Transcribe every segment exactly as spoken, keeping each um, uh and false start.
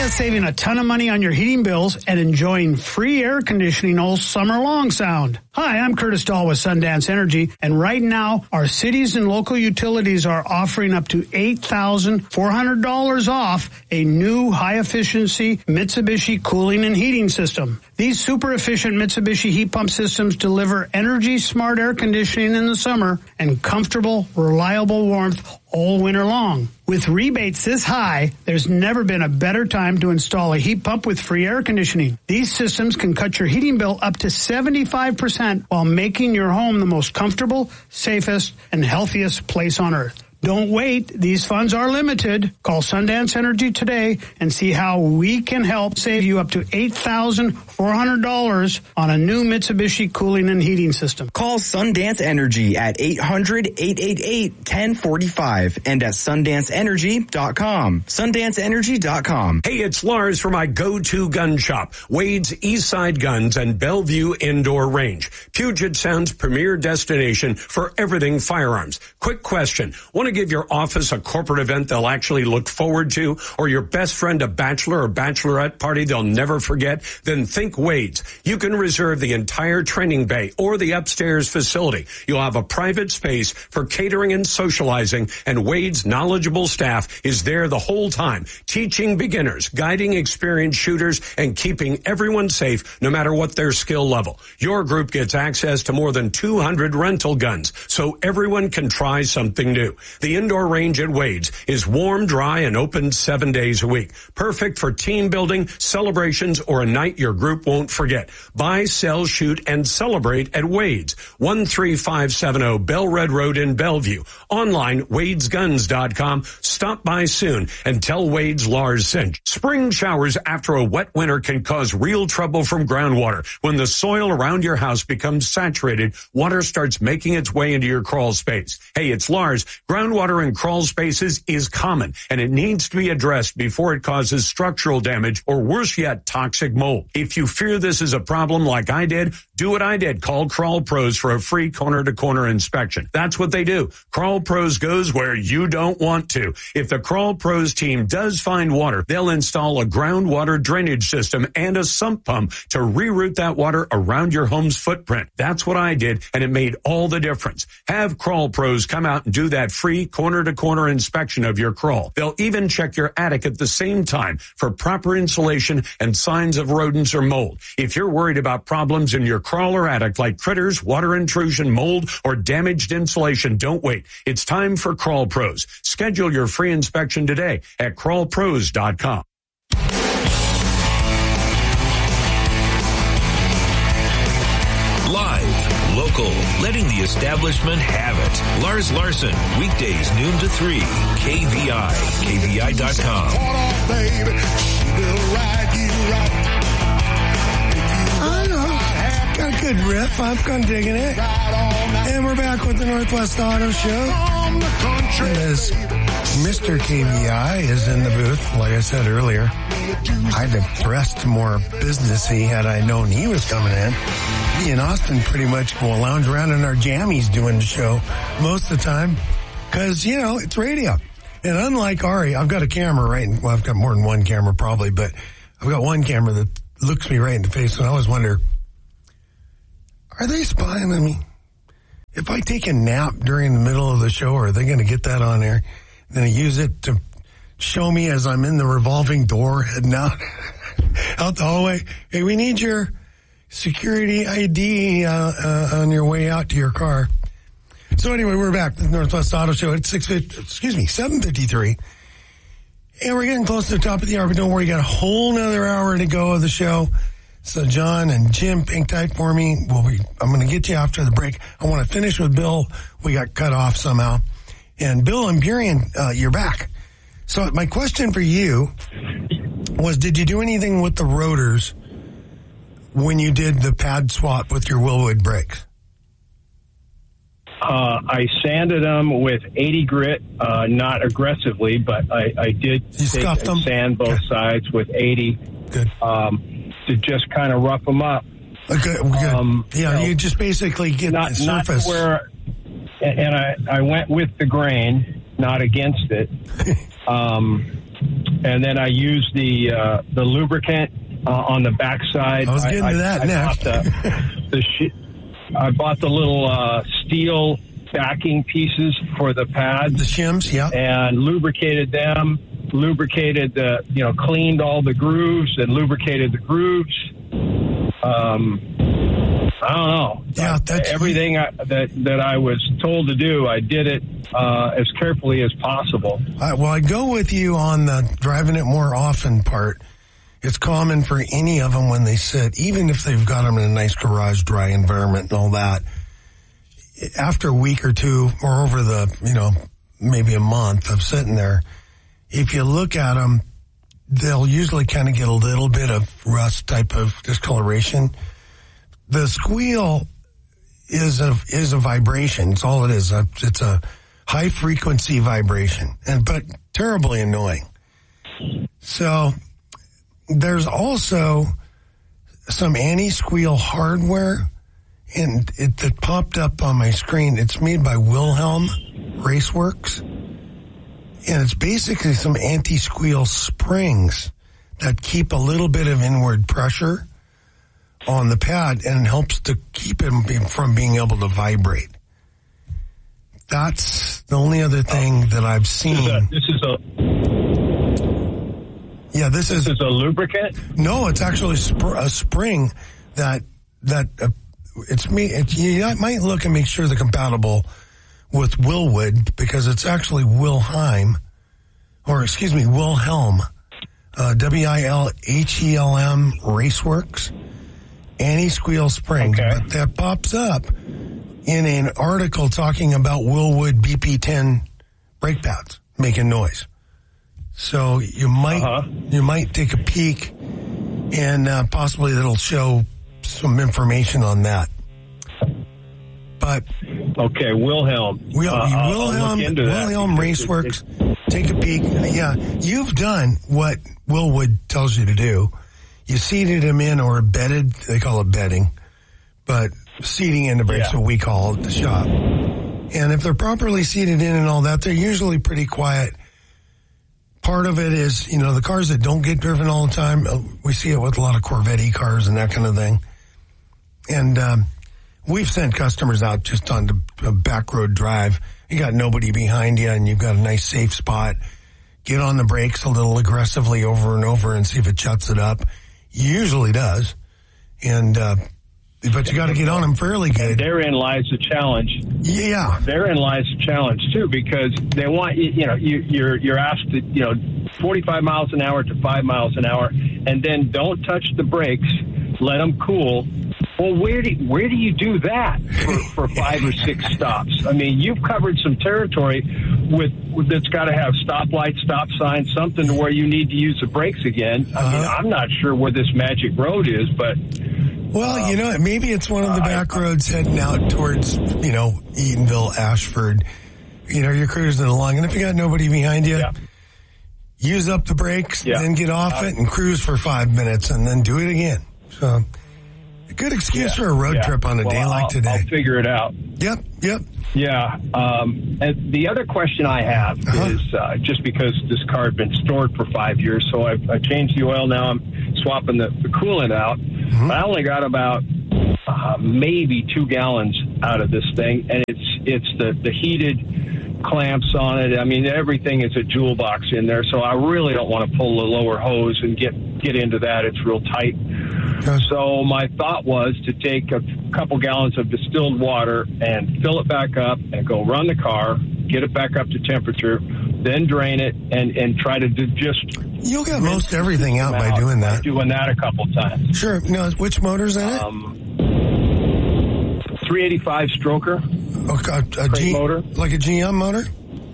at saving a ton of money on your heating bills and enjoying free air conditioning all summer long, Sound. Hi, I'm Curtis Dahl with Sundance Energy, and right now, our cities and local utilities are offering up to eight thousand four hundred dollars off a new high-efficiency Mitsubishi cooling and heating system. These super-efficient Mitsubishi heat pump systems deliver energy-smart air conditioning in the summer and comfortable, reliable warmth all winter long. With rebates this high, there's never been a better time to install a heat pump with free air conditioning. These systems can cut your heating bill up to seventy-five percent while making your home the most comfortable, safest, and healthiest place on earth. Don't wait. These funds are limited. Call Sundance Energy today and see how we can help save you up to eight thousand four hundred dollars on a new Mitsubishi cooling and heating system. Call Sundance Energy at eight hundred, eight eight eight, one oh four five and at sundance energy dot com. sundance energy dot com. Hey, it's Lars for my go-to gun shop, Wade's Eastside Guns and Bellevue Indoor Range, Puget Sound's premier destination for everything firearms. Quick question. Want to give your office a corporate event they'll actually look forward to, or your best friend a bachelor or bachelorette party they'll never forget? Then think Wade's. You can reserve the entire training bay or the upstairs facility. You'll have a private space for catering and socializing, and Wade's knowledgeable staff is there the whole time, teaching beginners, guiding experienced shooters, and keeping everyone safe no matter what their skill level. Your group gets access to more than two hundred rental guns, so everyone can try something new. The indoor range at Wade's is warm, dry, and open seven days a week. Perfect for team building, celebrations, or a night your group won't forget. Buy, sell, shoot, and celebrate at Wade's, one three five seven zero Bell Red Road in Bellevue. Online, wades guns dot com. Stop by soon and tell Wade's Lars sent. Spring showers after a wet winter can cause real trouble from groundwater. When the soil around your house becomes saturated, water starts making its way into your crawl space. Hey, it's Lars. Groundwater in crawl spaces is common, and it needs to be addressed before it causes structural damage or, worse yet, toxic mold. If you fear this is a problem like I did, do what I did. Call Crawl Pros for a free corner-to-corner inspection. That's what they do. Crawl Pros goes where you don't want to. If the Crawl Pros team does find water, they'll install a groundwater drainage system and a sump pump to reroute that water around your home's footprint. That's what I did, and it made all the difference. Have Crawl Pros come out and do that free corner-to-corner inspection of your crawl. They'll even check your attic at the same time for proper insulation and signs of rodents or mold. If you're worried about problems in your crawl or attic like critters, water intrusion, mold, or damaged insulation, don't wait. It's time for Crawl Pros. Schedule your free inspection today at crawl pros dot com. Live, local, letting the establishment have it. Lars Larson, weekdays noon to three, K V I, K V I dot com. I know. Got a good riff. I'm kind of digging it. And we're back with the Northwest Auto Show. And as Mister K V I is in the booth, like I said earlier, I'd have dressed more businessy had I known he was coming in. Me and Austin pretty much go lounge around in our jammies doing the show most of the time because, you know, it's radio. And unlike Ari, I've got a camera right in, well, I've got more than one camera probably, but I've got one camera that looks me right in the face, and I always wonder, are they spying on me? If I take a nap during the middle of the show, are they going to get that on there? Then I use it to show me as I'm in the revolving door heading out, out the hallway. Hey, we need your security I D uh, uh, on your way out to your car. So anyway, we're back with Northwest Auto Show at six fifty, excuse me, seven fifty-three. And we're getting close to the top of the hour, but don't worry, you got a whole nother hour to go of the show. So John and Jim, pink tight for me. Well, we, I'm going to get you after the break. I want to finish with Bill. We got cut off somehow. And Bill and Burien, uh, you're back. So my question for you was, did you do anything with the rotors when you did the pad swap with your Wilwood brakes? Uh, I sanded them with eighty grit, uh, not aggressively, but I, I did you take and them? sand both okay. sides with eighty. Good. Um, to just kind of rough them up. Okay, good. Um, yeah, you, know, you just basically get not, the surface. Not where, and I, I went with the grain, not against it. um, and then I use the uh, the lubricant uh, on the backside. I was getting I, to that I, I next. Bought the, the sh- I bought the little uh, steel backing pieces for the pads. The shims, yeah. And lubricated them, lubricated the, you know, cleaned all the grooves and lubricated the grooves. Um, I don't know. Yeah, that's everything I, that that I was told to do. I did it uh, as carefully as possible. I, well, I go with you on the driving it more often part. It's common for any of them when they sit, even if they've got them in a nice garage, dry environment and all that. After a week or two, or over the, you know, maybe a month of sitting there, if you look at them, they'll usually kind of get a little bit of rust type of discoloration. The squeal is a is a vibration. It's all it is. It's a high frequency vibration, and but terribly annoying. So there's also some anti-squeal hardware, and it that popped up on my screen. It's made by Wilhelm Raceworks, and it's basically some anti-squeal springs that keep a little bit of inward pressure on the pad and helps to keep it from being able to vibrate. That's the only other thing that I've seen. This is a, this is a yeah, this, this is, is a lubricant. No, it's actually sp- a spring that that uh, it's me. It, you might look and make sure they're compatible with Wilwood, because it's actually Wilhelm, or excuse me, Wilhelm, uh, W I L H E L M Raceworks. Anti-squeal spring, okay. But that pops up in an article talking about Wilwood B P ten brake pads making noise. So you might uh-huh. you might take a peek, and uh, possibly that'll show some information on that. But okay, Wilhelm, Wil- uh, Wilhelm, Wilhelm Raceworks. Take a peek. Yeah, you've done what Wilwood tells you to do. You seated them in or bedded, they call it bedding, but seating in the brakes, yeah. What we call it at the shop. And if they're properly seated in and all that, they're usually pretty quiet. Part of it is, you know, the cars that don't get driven all the time, we see it with a lot of Corvette cars and that kind of thing. And um, we've sent customers out just on a back road drive. You got nobody behind you and you've got a nice safe spot. Get on the brakes a little aggressively over and over and see if it shuts it up. Usually does, and uh, but you got to get on them fairly good. And therein lies the challenge. Yeah, therein lies the challenge too, because they want you. You know, you, you're you're asked to, you know, forty-five miles an hour to five miles an hour, and then don't touch the brakes. Let them cool. Well, where do where do you do that for, for five or six stops? I mean, you've covered some territory with, with that's got to have stoplights, stop signs, something to where you need to use the brakes again. I mean, uh-huh. I'm not sure where this magic road is, but well, um, you know, maybe it's one of the back uh, roads heading out towards, you know, Eatonville, Ashford. You know, you're cruising along, and if you got nobody behind you, yeah. use up the brakes, yeah. then get off uh, it and cruise for five minutes, and then do it again. So. A good excuse yeah, for a road yeah. trip on a well, day like I'll, today. I'll figure it out. Yep, yep. Yeah. Um, and the other question I have uh-huh. is uh, just because this car had been stored for five years, so I've, I changed the oil now. I'm swapping the, the coolant out. Mm-hmm. I only got about uh, maybe two gallons out of this thing, and it's it's the, the heated clamps on it. I mean, everything is a jewel box in there, so I really don't want to pull the lower hose and get, get into that. It's real tight. So my thought was to take a couple gallons of distilled water and fill it back up and go run the car, get it back up to temperature, then drain it and, and try to do just... You'll get most everything out by doing that. Doing that a couple times. Sure. Now, which motor's in it? Um, three eighty-five stroker. Okay, a, a G, motor. Like a G M motor?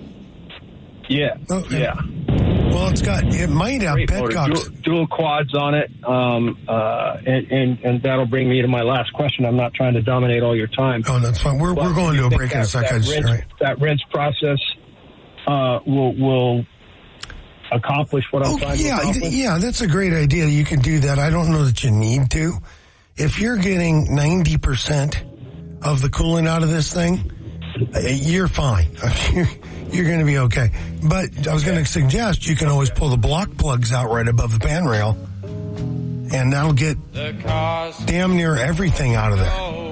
Yeah. Okay. Yeah. Well, it's got, it might have petcocks. Dual, dual quads on it, um, uh, and, and, and that'll bring me to my last question. I'm not trying to dominate all your time. Oh, that's fine. We're, we're going to a break in a second. That rinse, that rinse process uh, will will accomplish what I'm oh, trying yeah, to accomplish? Yeah, that's a great idea. You can do that. I don't know that you need to. If you're getting ninety percent of the coolant out of this thing, you're fine. you're going to be okay. But I was going to suggest you can always pull the block plugs out right above the pan rail, and that'll get damn near everything out of there.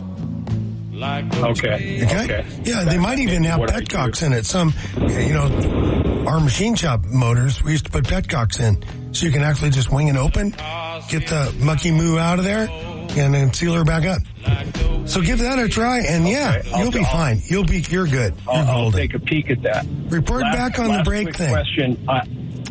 Okay. Okay? okay. Yeah, they might even have What I petcocks do. in it. Some, you know, our machine shop motors, we used to put petcocks in. So you can actually just wing it open, get the mucky moo out of there, and then seal her back up. So give that a try, and yeah, Okay, I'll- you'll be I'll- fine. You'll be, you're good. You're I'll, I'll golden. take a peek at that. Report Last- back on the last break quick thing. Question. I,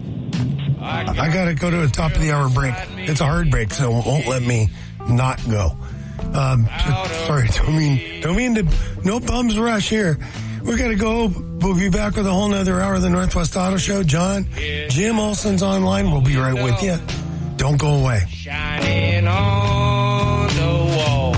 I got to go to a top of the hour break. It's a hard break, so it won't let me not go. Um, sorry, don't mean, don't mean to, no bums rush here. We got to go. We'll be back with a whole nother hour of the Northwest Auto Show. John, Jim Olson's online. We'll be right with you. Don't go away. Shining on the wall.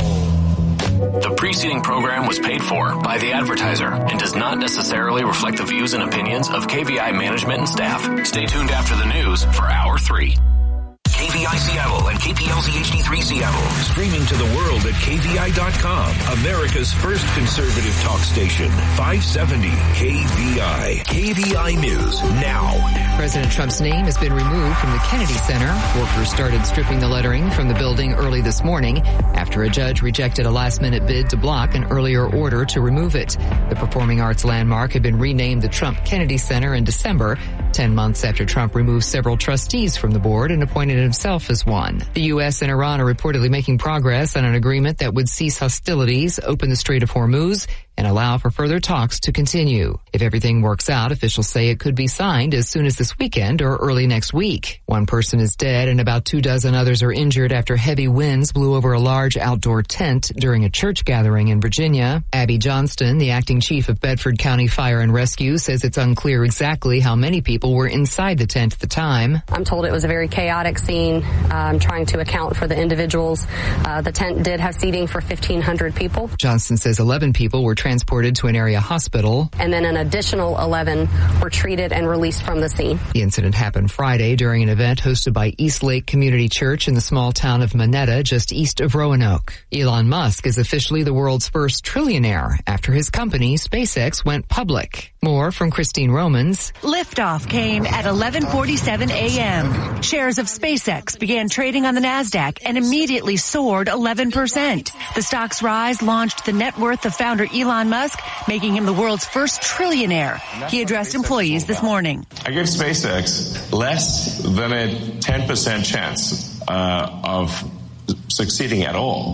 The preceding program was paid for by the advertiser and does not necessarily reflect the views and opinions of K V I management and staff. Stay tuned after the news for Hour three. K V I Seattle and K P L Z H D three Seattle. Streaming to the world at K V I dot com. America's first conservative talk station. five seventy K V I. K V I News now. President Trump's name has been removed from the Kennedy Center. Workers started stripping the lettering from the building early this morning after a judge rejected a last-minute bid to block an earlier order to remove it. The performing arts landmark had been renamed the Trump Kennedy Center in December, ten months after Trump removed several trustees from the board and appointed himself as one. The U S and Iran are reportedly making progress on an agreement that would cease hostilities, open the Strait of Hormuz, and allow for further talks to continue. If everything works out, officials say it could be signed as soon as this weekend or early next week. One person is dead and about two dozen others are injured after heavy winds blew over a large outdoor tent during a church gathering in Virginia. Abby Johnston, the acting chief of Bedford County Fire and Rescue, says it's unclear exactly how many people were inside the tent at the time. I'm told it was a very chaotic scene, um, trying to account for the individuals. Uh, the tent did have seating for fifteen hundred people. Johnston says eleven people were transported to an area hospital. And then an additional eleven were treated and released from the scene. The incident happened Friday during an event hosted by East Lake Community Church in the small town of Monetta, just east of Roanoke. Elon Musk is officially the world's first trillionaire after his company, SpaceX, went public. More from Christine Romans. Liftoff came at eleven forty-seven a.m. Shares of SpaceX began trading on the NASDAQ and immediately soared eleven percent. The stock's rise launched the net worth of founder Elon Musk, making him the world's first trillionaire. He addressed employees this morning. I give SpaceX less than a ten percent chance uh, of succeeding at all.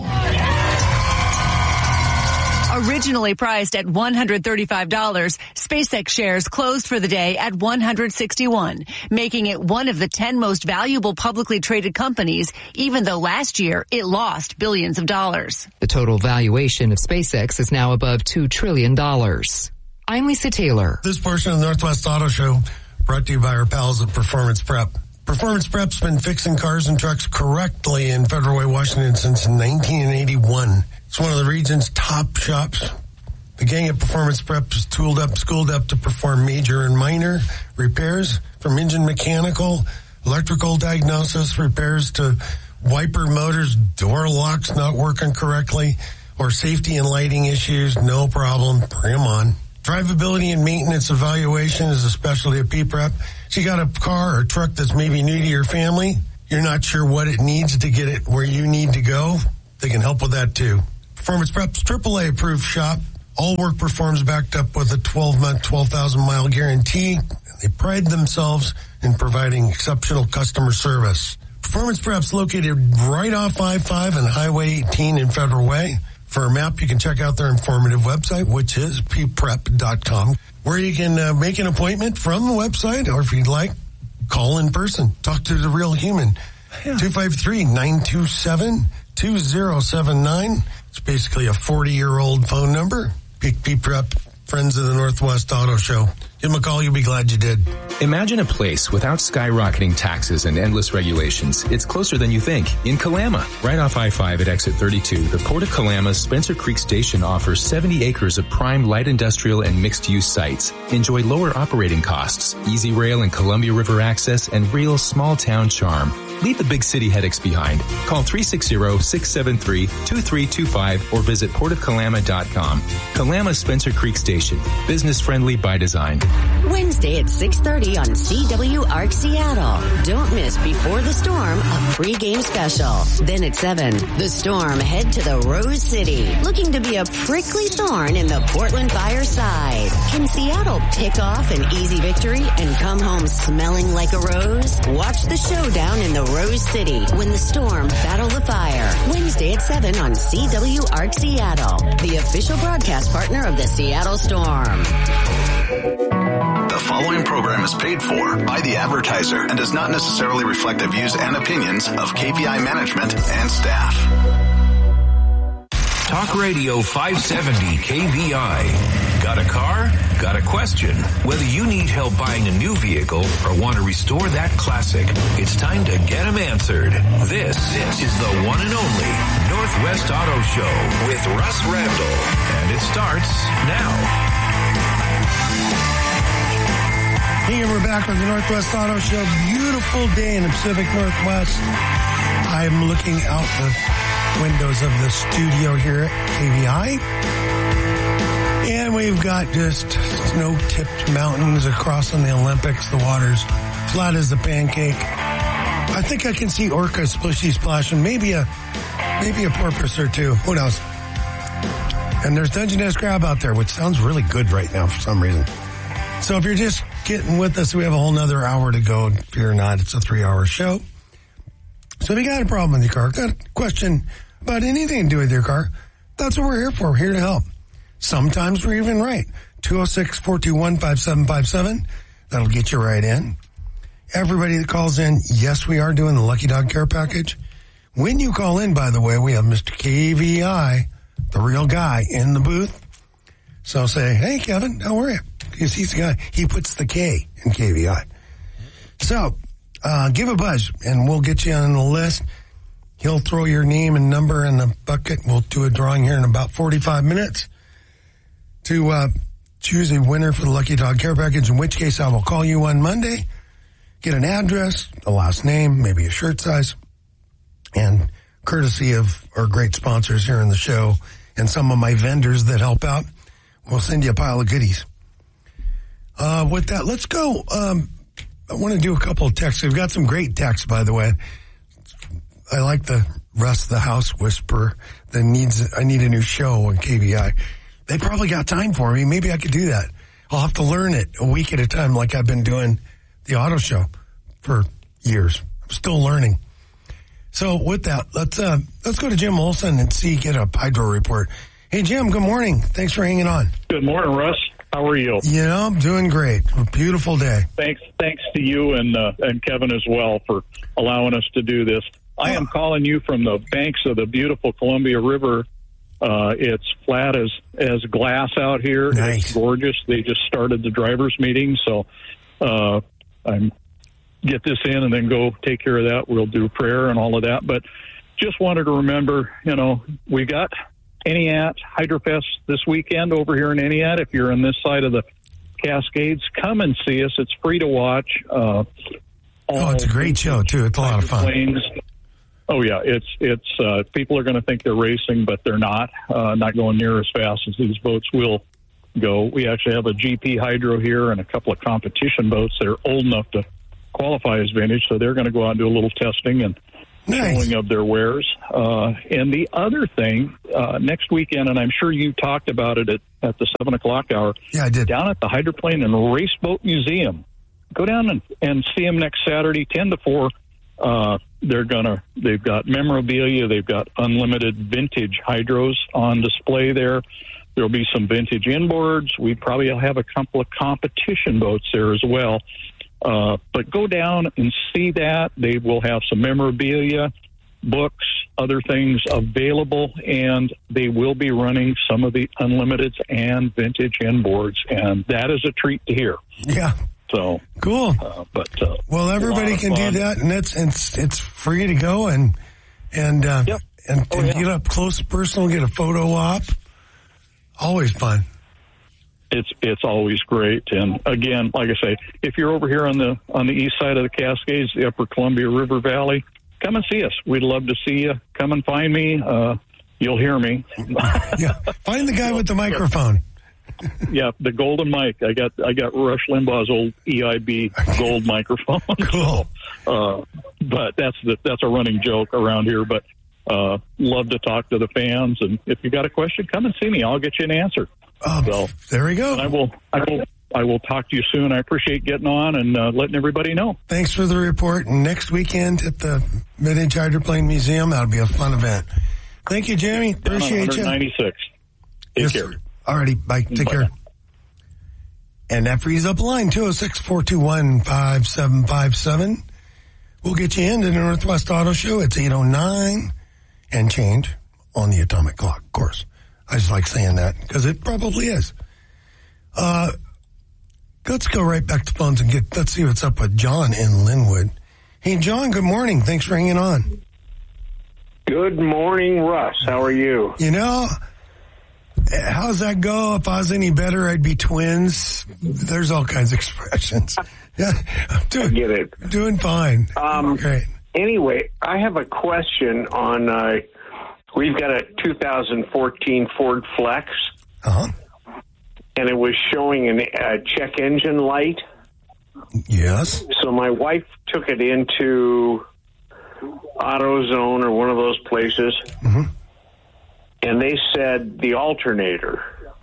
Originally priced at one hundred thirty-five dollars, SpaceX shares closed for the day at one hundred sixty-one dollars, making it one of the ten most valuable publicly traded companies, even though last year it lost billions of dollars. The total valuation of SpaceX is now above two trillion dollars. I'm Lisa Taylor. This portion of the Northwest Auto Show brought to you by our pals at Performance Prep. Performance Prep's been fixing cars and trucks correctly in Federal Way, Washington since nineteen eighty-one. It's one of the region's top shops. The gang at Performance Prep is tooled up, schooled up to perform major and minor repairs, from engine mechanical, electrical diagnosis, repairs to wiper motors, door locks not working correctly, or safety and lighting issues. No problem. Bring them on. Drivability and maintenance evaluation is a specialty at P Prep. So you got a car or truck that's maybe new to your family, you're not sure what it needs to get it where you need to go, they can help with that too. Performance Prep's triple A approved shop. All work performs backed up with a twelve-month, twelve thousand mile guarantee. They pride themselves in providing exceptional customer service. Performance Prep's located right off I five and Highway eighteen in Federal Way. For a map, you can check out their informative website, which is p prep dot com, where you can uh, make an appointment from the website, or if you'd like, call in person. Talk to the real human. two five three, nine two seven, two zero seven nine. It's basically a forty-year-old phone number. P Prep, Friends of the Northwest Auto Show. You'll Give them a call. You'll be glad you did. Imagine a place without skyrocketing taxes and endless regulations. It's closer than you think. In Kalama, right off I five at exit thirty-two, the Port of Kalama's Spencer Creek Station offers seventy acres of prime light industrial and mixed-use sites. Enjoy lower operating costs, easy rail and Columbia River access, and real small-town charm. Leave the big city headaches behind. Call three six zero, six seven three, two three two five or visit port of kalama dot com. Kalama Spencer Creek Station. Business-friendly by design. Wednesday at six thirty on C W A R C Seattle. Don't miss Before the Storm, a pre-game special. Then at seven, the Storm head to the Rose City, looking to be a prickly thorn in the Portland Fire side. Can Seattle pick off an easy victory and come home smelling like a rose? Watch the showdown in the Rose City when the Storm battle the Fire. Wednesday at seven on C W A R C Seattle, the official broadcast partner of the Seattle Storm. The following program is paid for by the advertiser and does not necessarily reflect the views and opinions of K V I management and staff. Talk Radio five seventy K V I. Got a car? Got a question? Whether you need help buying a new vehicle or want to restore that classic, it's time to get them answered. This, this is the one and only Northwest Auto Show with Russ Randall. And it starts now. Hey, we're back with the Northwest Auto Show. Beautiful day in the Pacific Northwest. I'm looking out the windows of the studio here at K V I. And we've got just snow-tipped mountains across on the Olympics. The water's flat as a pancake. I think I can see orcas splishy splashing. Maybe a, maybe a porpoise or two. Who knows? And there's Dungeness crab out there, which sounds really good right now for some reason. So if you're just getting with us, we have a whole nother hour to go. Fear not, it's a three-hour show. So if you got a problem with your car, got a question about anything to do with your car, that's what we're here for. We're here to help. Sometimes we're even right. two oh six, four two one, five seven five seven. That'll get you right in. Everybody that calls in, yes, we are doing the Lucky Dog Care Package. When you call in, by the way, we have Mister K V I, the real guy, in the booth. So say, hey, Kevin, how are you? Because he's the guy. He puts the K in K V I. So uh, give a buzz, and we'll get you on the list. He'll throw your name and number in the bucket. We'll do a drawing here in about forty-five minutes to uh, choose a winner for the Lucky Dog Care Package, in which case I will call you on Monday, get an address, a last name, maybe a shirt size, and courtesy of our great sponsors here in the show and some of my vendors that help out, we'll send you a pile of goodies. Uh, with that, let's go. Um, I want to do a couple of texts. We've got some great texts, by the way. I like the Russ the House Whisperer that needs, I need a new show on K V I. They probably got time for me. Maybe I could do that. I'll have to learn it a week at a time like I've been doing the auto show for years. I'm still learning. So with that, let's, uh, let's go to Jim Olson and see, get a hydro report. Hey, Jim, good morning. Thanks for hanging on. Good morning, Russ. How are you? You know, I'm doing great. A beautiful day. Thanks, thanks to you and uh, and Kevin as well for allowing us to do this. I am calling you from the banks of the beautiful Columbia River. Uh, it's flat as, as glass out here. Nice. It's gorgeous. They just started the drivers meeting, so uh, I'm get this in and then go take care of that. We'll do prayer and all of that. But just wanted to remember, you know, we got Entiat Hydrofest this weekend over here in Entiat. If you're on this side of the Cascades, come and see us. It's free to watch. Uh, oh, it's a great show, too. It's a lot of fun. Planes. Oh, yeah, it's it's uh, people are going to think they're racing, but they're not, uh, not going near as fast as these boats will go. We actually have a G P Hydro here and a couple of competition boats that are old enough to qualify as vintage, so they're going to go out and do a little testing and nice. Showing of their wares. Uh, and the other thing, uh, next weekend, and I'm sure you talked about it at, at the seven o'clock hour. Yeah, I did. Down at the Hydroplane and Race Boat Museum. Go down and, and see them next Saturday, ten to four. Uh, they're gonna, they've got memorabilia, they've got unlimited vintage hydros on display there. There'll be some vintage inboards. We probably have a couple of competition boats there as well. Uh, but go down and see that. They will have some memorabilia, books, other things available, and they will be running some of the Unlimiteds and vintage inboards, and that is a treat to hear. Yeah. So cool. Uh, but uh, well, everybody can do that, and it's it's it's free to go and and uh, yep. and, oh, and yeah. get up close, personal, get a photo op. Always fun. It's it's always great, and again, like I say, if you're over here on the on the east side of the Cascades, the Upper Columbia River Valley, come and see us. We'd love to see you. Come and find me. Uh, you'll hear me. Yeah, find the guy with the microphone. Yeah, the golden mic. I got I got Rush Limbaugh's old E I B gold microphone. Cool. So, uh, but that's the, that's a running joke around here. But uh, love to talk to the fans, and if you got a question, come and see me. I'll get you an answer. Um, so there we go. I will. I will. I will talk to you soon. I appreciate getting on and uh, letting everybody know. Thanks for the report. And next weekend at the Vintage Hydroplane Museum, that'll be a fun event. Thank you, Jamie. Appreciate you. one ninety-six. Take yes, care. Alrighty, bye. Take Bye. care. And that frees up a line, two oh six, four two one, five seven five seven. We'll get you into the Northwest Auto Show. It's eight oh nine and change on the atomic clock, of course. I just like saying that because it probably is. Uh, let's go right back to phones and get, let's see what's up with John in Linwood. Hey, John, good morning. Thanks for hanging on. Good morning, Russ. How are you? You know, how's that go? If I was any better, I'd be twins. There's all kinds of expressions. Yeah, I'm doing, I get it. Doing fine. Um, Great. Anyway, I have a question on, uh, we've got a two thousand fourteen Ford Flex. Uh-huh. And it was showing a uh, check engine light. Yes. So my wife took it into AutoZone or one of those places. Mm-hmm. And they said the alternator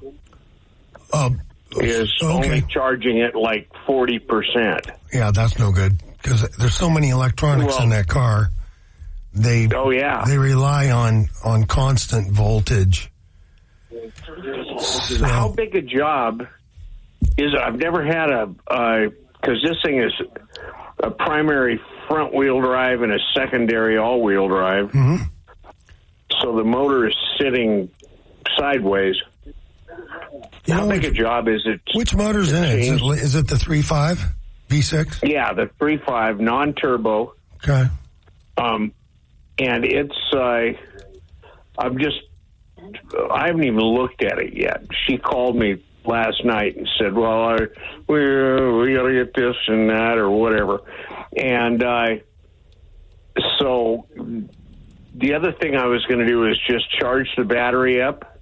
uh, is okay. only charging it like forty percent. Yeah, that's no good because there's so many electronics well, in that car. They oh yeah they rely on on constant voltage. So, how big a job is it? I've never had a because uh, this thing is a primary front wheel drive and a secondary all wheel drive. Mm-hmm. So the motor is sitting sideways. You How know big which, a job is it? Which motor's in it? Is it, is it the three point five V six? Yeah, the three point five non-turbo. Okay. Um, and it's, uh, I'm just, I haven't even looked at it yet. She called me last night and said, well, I, we, we got to get this and that or whatever. And uh, so the other thing I was going to do is just charge the battery up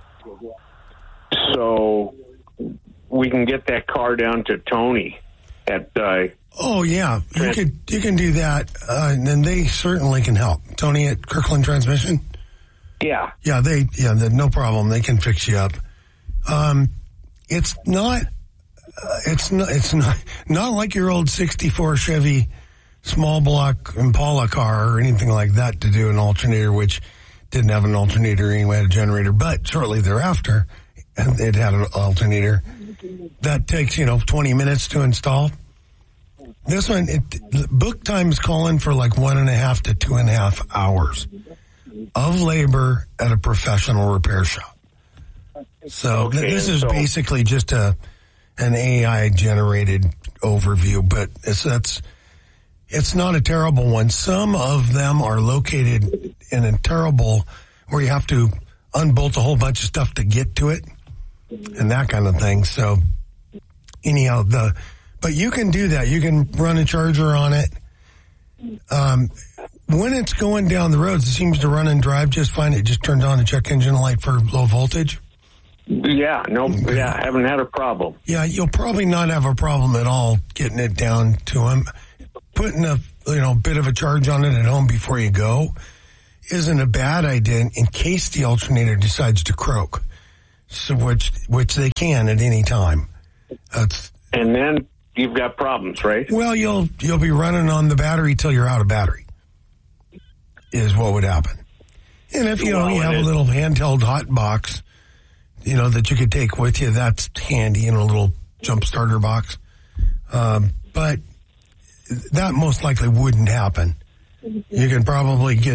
so we can get that car down to Tony at uh, oh yeah you can you can do that uh, and then they certainly can help. Tony at Kirkland Transmission. Yeah, yeah, they yeah, no problem. They can fix you up. Um, it's not, uh, it's not, it's not, not like your old sixty-four Chevy small block Impala car or anything like that to do an alternator, which didn't have an alternator anyway, had a generator. But shortly thereafter, it had an alternator. That takes, you know, twenty minutes to install. This one, it, book time is calling for like one and a half to two and a half hours of labor at a professional repair shop. So okay, this is so, basically just a an A I generated overview, but it's that's it's not a terrible one. Some of them are located in a terrible where you have to unbolt a whole bunch of stuff to get to it and that kind of thing. So anyhow, the but you can do that. You can run a charger on it. Um, when it's going down the roads, it seems to run and drive just fine. It just turned on the check engine light for low voltage. Yeah, no, yeah, I haven't had a problem. Yeah, you'll probably not have a problem at all getting it down to him. Putting a you know bit of a charge on it at home before you go isn't a bad idea in case the alternator decides to croak, so which which they can at any time. That's, and then you've got problems, right? Well, you'll you'll be running on the battery till you're out of battery. Is what would happen. And if you know well, you have a little handheld hot box, you know that you could take with you, that's handy in a little jump starter box. Um, but that most likely wouldn't happen. You can probably get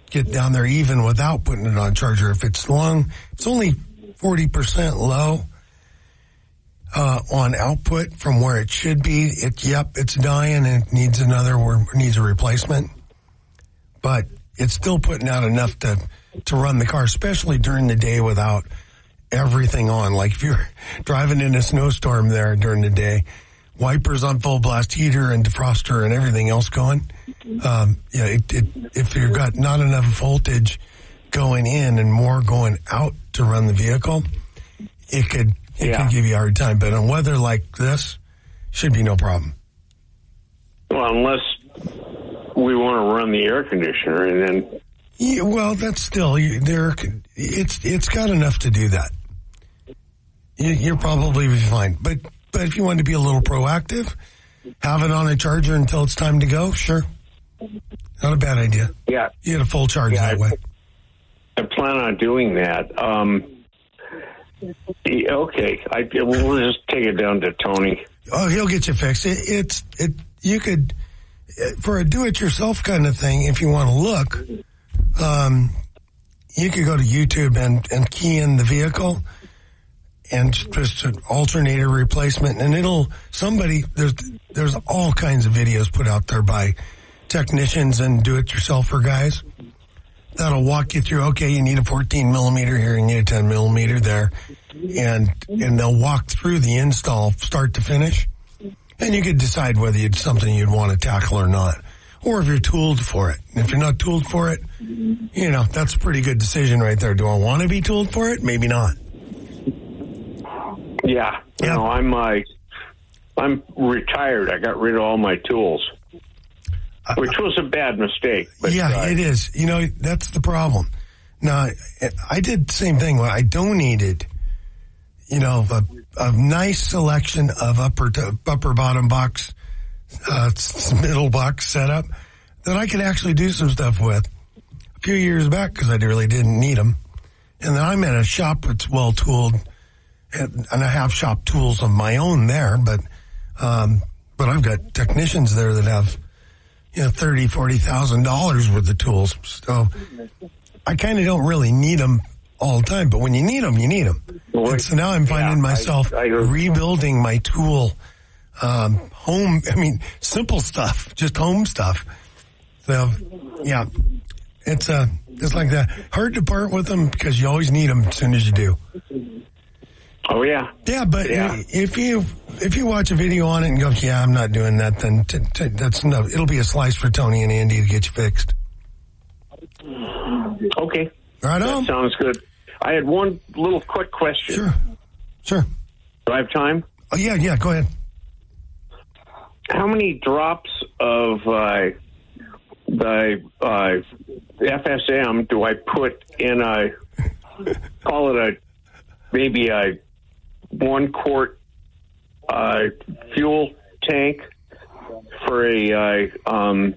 get down there even without putting it on charger. If it's long, it's only forty percent low uh, on output from where it should be. It, yep, it's dying and it needs another, or needs a replacement. But it's still putting out enough to, to run the car, especially during the day without everything on. Like if you're driving in a snowstorm there during the day, wipers on full blast, heater and defroster and everything else going. Um, yeah, it, it, if you've got not enough voltage going in and more going out to run the vehicle, it could it yeah. could give you a hard time. But on weather like this, should be no problem. Well, unless we want to run the air conditioner, and then yeah, well, that's still there. It's it's got enough to do that. You, you're probably fine, but but if you want to be a little proactive, have it on a charger until it's time to go. Sure, not a bad idea. Yeah, you get a full charge yeah, that I, way. I plan on doing that. Um, yeah, okay, I we'll just take it down to Tony. Oh, he'll get you fixed. It, it's it. You could for a do-it-yourself kind of thing. If you want to look, um, you could go to YouTube and and key in the vehicle. And just an alternator replacement, and it'll somebody there's there's all kinds of videos put out there by technicians and do-it-yourselfer guys that'll walk you through. Okay, you need a fourteen millimeter here, you need a ten millimeter there, and and they'll walk through the install start to finish, and you could decide whether it's something you'd want to tackle or not, or if you're tooled for it. And if you're not tooled for it, you know that's a pretty good decision right there. Do I want to be tooled for it? Maybe not. Yeah, you know, I'm uh, I'm retired. I got rid of all my tools, which was a bad mistake. But, yeah, uh, it is. You know, that's the problem. Now, I did the same thing when I donated, you know, a, a nice selection of upper to, upper bottom box, uh, middle box setup that I could actually do some stuff with a few years back because I really didn't need them. And then I'm in a shop that's well tooled. And I have shop tools of my own there, but um, but I've got technicians there that have, you know, thirty, forty thousand dollars worth of tools. So I kind of don't really need them all the time, but when you need them, you need them. Well, and so now I'm finding yeah, myself I, I rebuilding my tool um, home. I mean, simple stuff, just home stuff. So yeah, it's uh, it's like that. Hard to part with them because you always need them as soon as you do. Oh yeah, yeah. But yeah. if you if you watch a video on it and go, yeah, I'm not doing that, then t- t- that's no. It'll be a slice for Tony and Andy to get you fixed. Okay, right on. That sounds good. I had one little quick question. Sure, sure. Do I have time? Oh yeah, yeah. Go ahead. How many drops of uh, the uh, F S M do I put in a call it a maybe a one quart uh, fuel tank for a uh, um,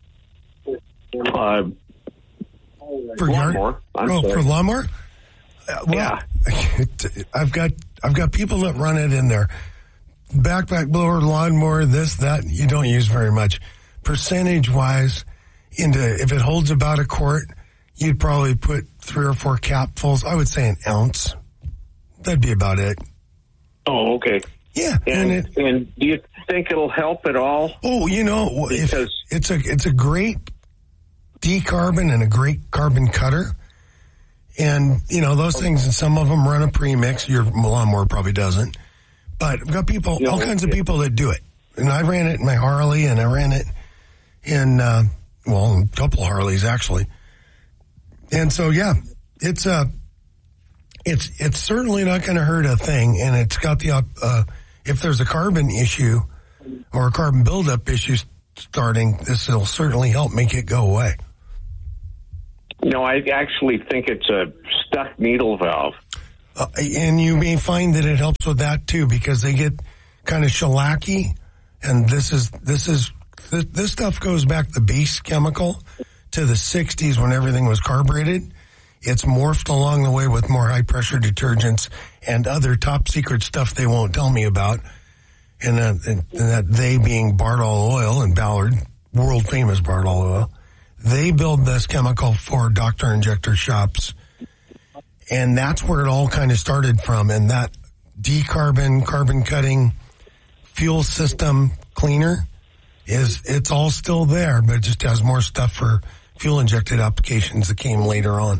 uh, for lawnmower? I'm oh, sorry. for lawnmower? Uh, well, yeah, I've got I've got people that run it in there. Backpack blower, lawnmower, this that you don't use very much. Percentage wise, into if it holds about a quart, you'd probably put three or four capfuls. I would say an ounce. That'd be about it. Oh, okay. Yeah, and and, it, and do you think it'll help at all? Oh, you know, because if, it's a it's a great decarbon and a great carbon cutter, and you know those things. And some of them run a premix. Your lawnmower probably doesn't, but I've got people, no, all kinds of people that do it. And I ran it in my Harley, and I ran it in uh, well, a couple Harleys actually. And so, yeah, it's a. Uh, It's it's certainly not going to hurt a thing, and it's got the uh, if there's a carbon issue or a carbon buildup issue starting, this will certainly help make it go away. No, I actually think it's a stuck needle valve, uh, and you may find that it helps with that too because they get kind of shellacky, and this is this is this, this stuff goes back the base chemical to the sixties when everything was carbureted. It's morphed along the way with more high-pressure detergents and other top-secret stuff they won't tell me about, and that, and that they being Bardol Oil and Ballard, world-famous Bardol Oil, They build this chemical for doctor injector shops. And that's where it all kind of started from. And that decarbon, carbon cutting fuel system cleaner is, it's all still there, but it just has more stuff for fuel injected applications that came later on.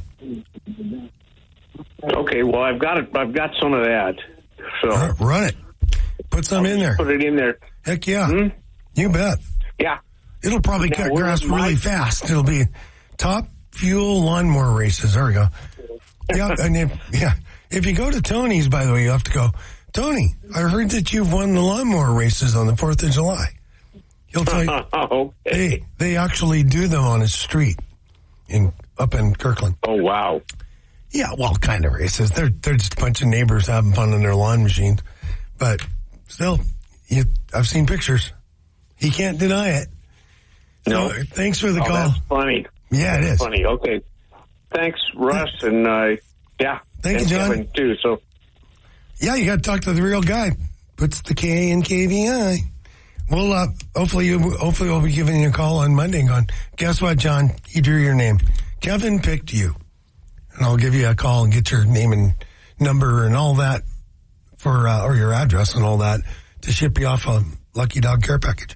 Okay, well, I've got it. I've got some of that. So uh, run it. Put some I'll in there. Put it in there. Heck yeah. Hmm? You bet. Yeah. It'll probably now, cut grass my... really fast. It'll be top fuel lawnmower races. There we go. Yeah, and if, yeah. If you go to Tony's, by the way, you have to go, Tony, I heard that you've won the lawnmower races on the fourth of July. He'll tell you, okay. they, they actually do them on a street in up in Kirkland. Oh, wow. Yeah, well, kind of races. They're, they're just a bunch of neighbors having fun on their lawn machines. But still, you, I've seen pictures. He can't deny it. No. So, thanks for the oh, call. That's funny. Yeah, it that's is. Funny. Okay. Thanks, Russ, and uh, yeah. Thank and you, John. Kevin, too. So. Yeah, you got to talk to the real guy. Puts the K in K V I. Well, uh, hopefully, you, hopefully, we'll be giving you a call on Monday and going, guess what, John? He drew your name. Kevin picked you. And I'll give you a call and get your name and number and all that for, uh, or your address and all that to ship you off a Lucky Dog care package.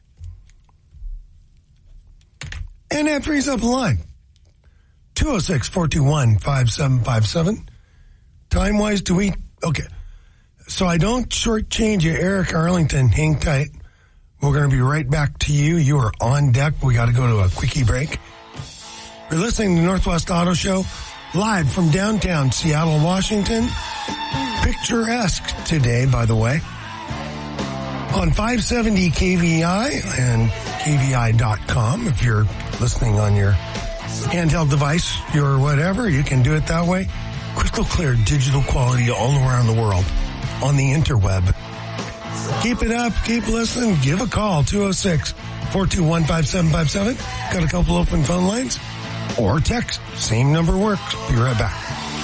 And that brings up a line. two oh six, four two one, five seven five seven. Time-wise, do we... Okay. So I don't shortchange you, Eric Arlington. Hang tight. We're going to be right back to you. You are on deck. We got to go to a quickie break. You're listening to Northwest Auto Show, live from downtown Seattle, Washington. Picturesque today, by the way. On five seventy K V I and K V I dot com. If you're listening on your handheld device, your whatever, you can do it that way. Crystal clear digital quality all around the world on the interweb. Keep it up. Keep listening. Give a call. two oh six, four two one, five seven five seven. Got a couple open phone lines. Or text. Same number works. Be right back.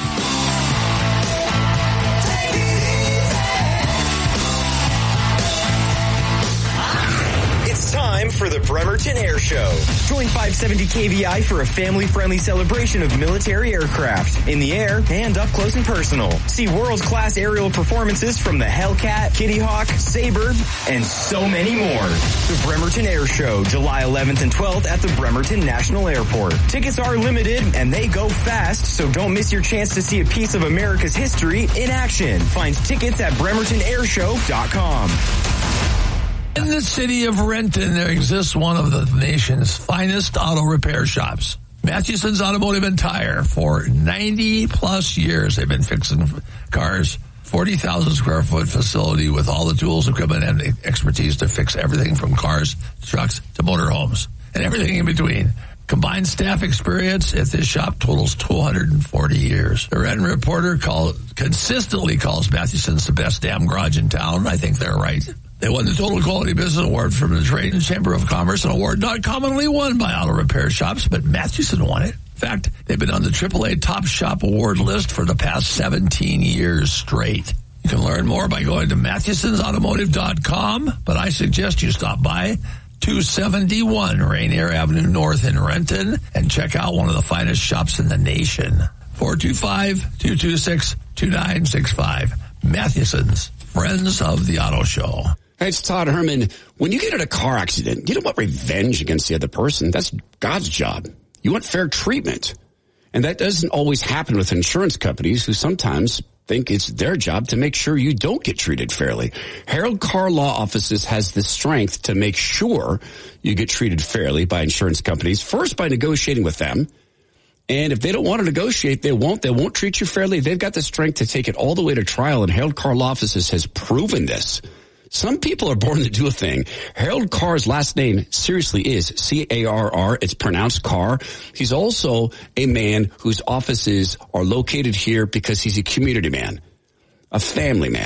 It's time for the Bremerton Air Show. Join five seventy K V I for a family-friendly celebration of military aircraft in the air and up close and personal. See world-class aerial performances from the Hellcat, Kitty Hawk, Sabre, and so many more. The Bremerton Air Show, July eleventh and twelfth at the Bremerton National Airport. Tickets are limited and they go fast, so don't miss your chance to see a piece of America's history in action. Find tickets at bremerton air show dot com. In the city of Renton, there exists one of the nation's finest auto repair shops. Matthewson's Automotive and Tire. For ninety plus years, they've been fixing cars. forty thousand square foot facility with all the tools, equipment, and expertise to fix everything from cars, trucks, to motorhomes, and everything in between. Combined staff experience at this shop totals two hundred forty years. The Renton Reporter call, consistently calls Matthewson's the best damn garage in town. I think they're right. They won the Total Quality Business Award from the Trade and Chamber of Commerce, an award not commonly won by auto repair shops, but Matthewson won it. In fact, they've been on the triple A Top Shop Award list for the past seventeen years straight. You can learn more by going to Matthewsons Automotive dot com, but I suggest you stop by two seventy-one Rainier Avenue North in Renton and check out one of the finest shops in the nation. four two five, two two six, two nine six five. Matthewson's, friends of the auto show. Hey, it's Todd Herman. When you get in a car accident, you don't want revenge against the other person. That's God's job. You want fair treatment. And that doesn't always happen with insurance companies who sometimes think it's their job to make sure you don't get treated fairly. Harold Carr Law Offices has the strength to make sure you get treated fairly by insurance companies, first by negotiating with them. And if they don't want to negotiate, they won't. They won't treat you fairly. They've got the strength to take it all the way to trial, and Harold Carr Law Offices has proven this. Some people are born to do a thing. Harold Carr's last name seriously is C A R R. It's pronounced Carr. He's also a man whose offices are located here because he's a community man, a family man.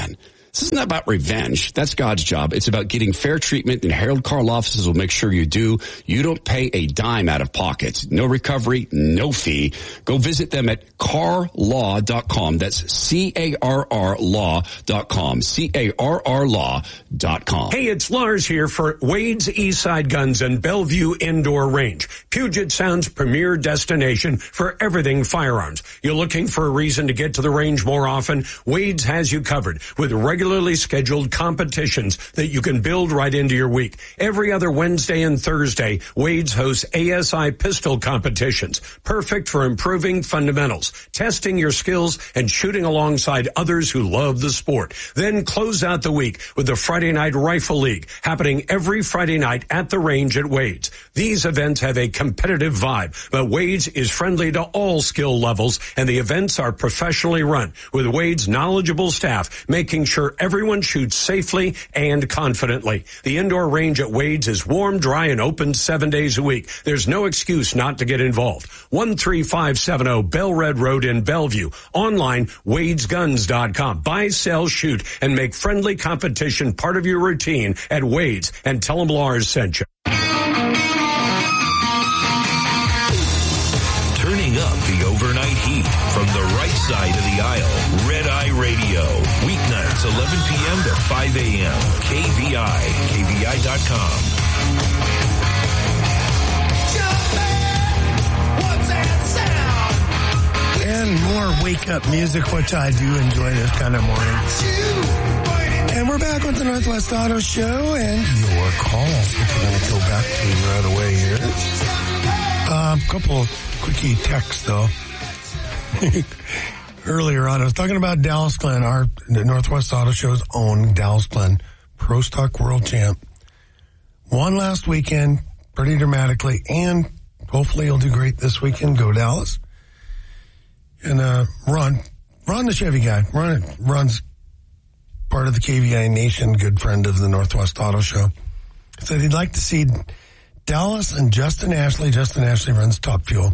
This isn't about revenge. That's God's job. It's about getting fair treatment, and Harold Carl offices will make sure you do. You don't pay a dime out of pocket. No recovery, no fee. Go visit them at car law dot com. That's C A R R law dot com. C A R R law dot com. Hey, it's Lars here for Wade's Eastside Guns and Bellevue Indoor Range, Puget Sound's premier destination for everything firearms. You're looking for a reason to get to the range more often? Wade's has you covered with regular regularly scheduled competitions that you can build right into your week. Every other Wednesday and Thursday, Wade's hosts A S I pistol competitions, perfect for improving fundamentals, testing your skills, and shooting alongside others who love the sport. Then close out the week with the Friday Night Rifle League, happening every Friday night at the range at Wade's. These events have a competitive vibe, but Wade's is friendly to all skill levels, and the events are professionally run, with Wade's knowledgeable staff making sure everyone shoots safely and confidently. The indoor range at Wade's is warm, dry, and open seven days a week. There's no excuse not to get involved. one three five seven zero Bell Red Road in Bellevue. Online, wades guns dot com. Buy, sell, shoot, and make friendly competition part of your routine at Wade's, and tell them Lars sent you. Turning up the overnight heat from the right side of the aisle. Red Eye Radio. Weeknights, eleven p.m. to five a.m. K V I. K V I dot com. And more wake-up music, which I do enjoy this kind of morning. And we're back with the Northwest Auto Show and your calls, which we're going to go back to right away here. A um, couple of quickie texts, though. Earlier on, I was talking about Dallas Glenn, our the Northwest Auto Show's own Dallas Glenn, Pro Stock World Champ. Won last weekend pretty dramatically, and hopefully he'll do great this weekend. Go Dallas. And uh, Ron, Ron the Chevy guy, Ron, Ron's part of the K V I Nation, good friend of the Northwest Auto Show, said he'd like to see Dallas and Justin Ashley, Justin Ashley runs Top Fuel,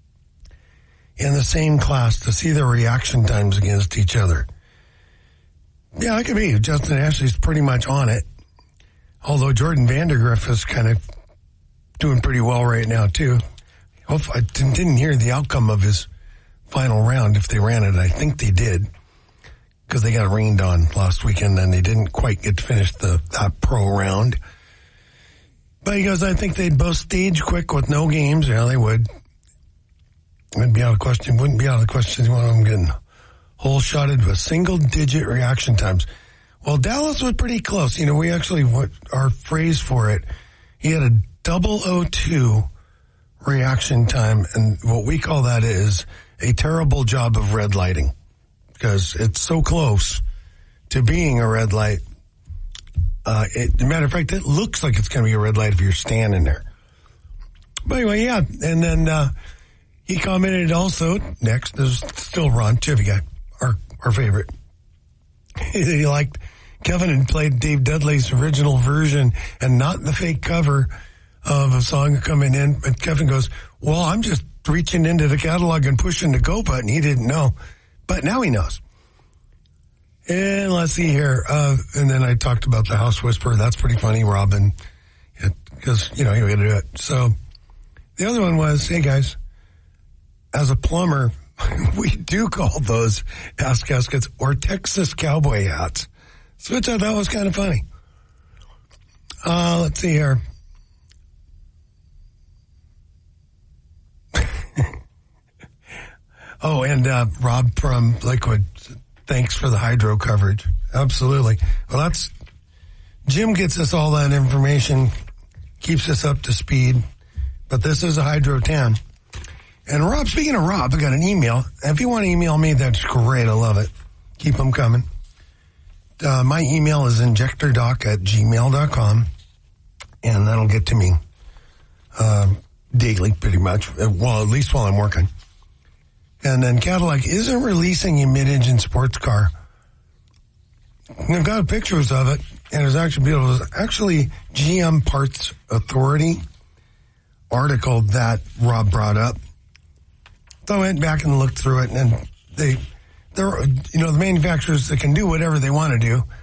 in the same class to see their reaction times against each other. Yeah, I could be. Justin Ashley's pretty much on it. Although Jordan Vandergriff is kind of doing pretty well right now, too. Hopefully, I didn't hear the outcome of his final round. If they ran it, I think they did, because they got rained on last weekend and they didn't quite get to finish the that pro round. But he goes, I think they'd both stage quick with no games. Yeah, they would. Wouldn't be out of question. Wouldn't be out of the question. One of them getting whole shotted with single digit reaction times. Well, Dallas was pretty close. You know, we actually, what our phrase for it, he had a double oh two reaction time. And what we call that is a terrible job of red lighting, because it's so close to being a red light. Uh, it, as a matter of fact, it looks like it's going to be a red light if you're standing there. But anyway, yeah. And then, uh, he commented also, next, there's still Ron, Chevy guy, our, our favorite. He liked Kevin had played Dave Dudley's original version and not the fake cover of a song coming in. But Kevin goes, well, I'm just reaching into the catalog and pushing the go button. He didn't know, but now he knows. And let's see here. Uh, and then I talked about the House Whisperer. That's pretty funny, Robin, because, you know, you got to do it. So the other one was, hey guys, as a plumber, we do call those ass gaskets or Texas cowboy hats, so which I thought was kind of funny. Uh, let's see here. Oh, and uh, Rob from Lakewood, thanks for the hydro coverage. Absolutely. Well, that's Jim gets us all that information, keeps us up to speed. But this is a hydro town. And Rob, speaking of Rob, I got an email. If you want to email me, that's great. I love it. Keep them coming. Uh, my email is injectordoc at gmail dot com, and that'll get to me um, daily, pretty much. Well, at least while I'm working. And then Cadillac isn't releasing a mid-engine sports car. And I've got pictures of it, and it's actually beautiful. It's actually G M Parts Authority article that Rob brought up. So I went back and looked through it, and they, they're, you know, the manufacturers that can do whatever they want to do.